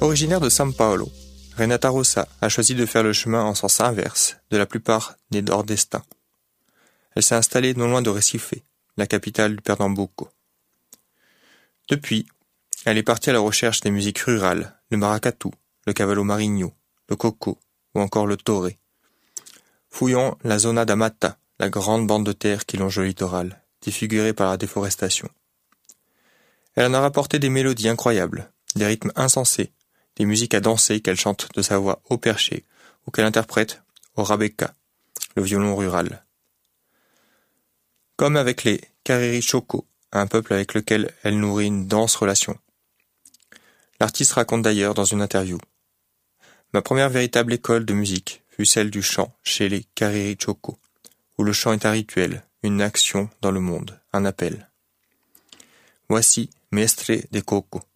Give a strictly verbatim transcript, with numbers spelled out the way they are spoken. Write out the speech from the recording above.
Originaire de São Paulo, Renata Rossa a choisi de faire le chemin en sens inverse de la plupart des nordestins. Elle s'est installée non loin de Recife, la capitale du Pernambuco. Depuis, elle est partie à la recherche des musiques rurales, le maracatu, le cavalo marinho, le coco ou encore le toré. Fouillant la zona da mata, la grande bande de terre qui longe le littoral, défigurée par la déforestation. Elle en a rapporté des mélodies incroyables, des rythmes insensés, des musiques à danser qu'elle chante de sa voix haut perché ou qu'elle interprète au rabeca, le violon rural. Comme avec les Cariri Choco, un peuple avec lequel elle nourrit une dense relation. L'artiste raconte d'ailleurs dans une interview: « Ma première véritable école de musique fut celle du chant chez les Cariri Choco, où le chant est un rituel, une action dans le monde, un appel. Voici Mestre de Coco.